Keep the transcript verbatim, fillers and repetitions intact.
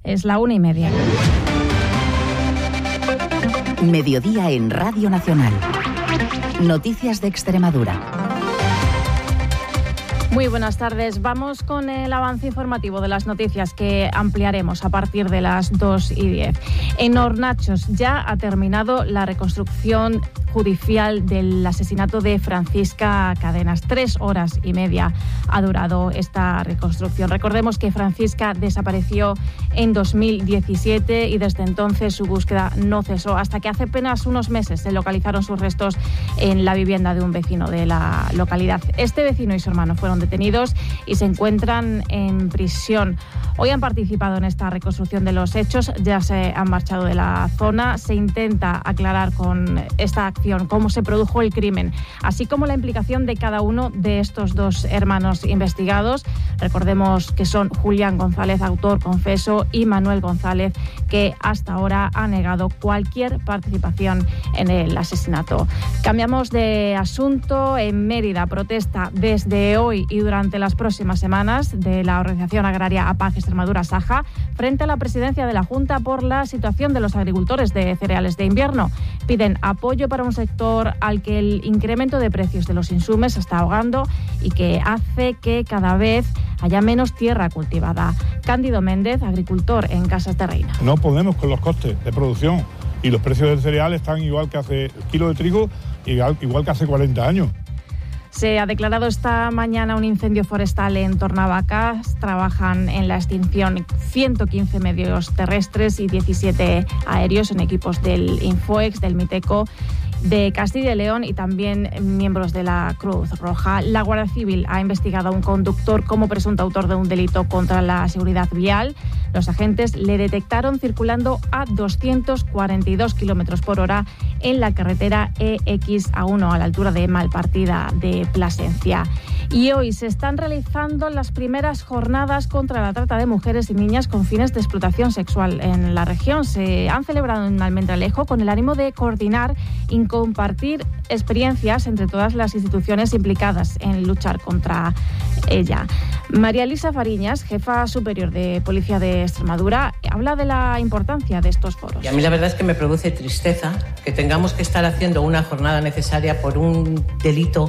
Es la una y media. Mediodía en Radio Nacional. Noticias de Extremadura. Muy buenas tardes. Vamos con el avance informativo de las noticias que ampliaremos a partir de las dos y diez. En Hornachos ya ha terminado la reconstrucción judicial del asesinato de Francisca Cadenas. Tres horas y media ha durado esta reconstrucción. Recordemos que Francisca desapareció en dos mil diecisiete y desde entonces su búsqueda no cesó, hasta que hace apenas unos meses se localizaron sus restos en la vivienda de un vecino de la localidad. Este vecino y su hermano fueron detenidos y se encuentran en prisión. Hoy han participado en esta reconstrucción de los hechos, ya se han marchado de la zona. Se intenta aclarar con esta acción cómo se produjo el crimen, así como la implicación de cada uno de estos dos hermanos investigados. Recordemos que son Julián González, autor confeso, y Manuel González, que hasta ahora ha negado cualquier participación en el asesinato. Cambiamos de asunto. En Mérida protesta desde hoy y durante las próximas semanas de la organización agraria APAG Extremadura Saja frente a la presidencia de la Junta por la situación de los agricultores de cereales de invierno. Piden apoyo para un sector al que el incremento de precios de los insumos se está ahogando y que hace que cada vez haya menos tierra cultivada. Cándido Méndez, agricultor en Casas de Reina. No podemos con los costes de producción y los precios del cereal están igual que hace el kilo de trigo, igual, igual que hace cuarenta años. Se ha declarado esta mañana un incendio forestal en Tornavacas. Trabajan en la extinción ciento quince medios terrestres y diecisiete aéreos en equipos del Infoex, del Miteco, de Castilla y León y también miembros de la Cruz Roja. La Guardia Civil ha investigado a un conductor como presunto autor de un delito contra la seguridad vial. Los agentes le detectaron circulando a doscientos cuarenta y dos kilómetros por hora en la carretera E X A uno a la altura de Malpartida de Plasencia. Y hoy se están realizando las primeras jornadas contra la trata de mujeres y niñas con fines de explotación sexual en la región. Se han celebrado en Almendralejo con el ánimo de coordinar y compartir experiencias entre todas las instituciones implicadas en luchar contra ella. María Elisa Fariñas, jefa superior de Policía de Extremadura, habla de la importancia de estos foros. Y a mí la verdad es que me produce tristeza que tengamos que estar haciendo una jornada necesaria por un delito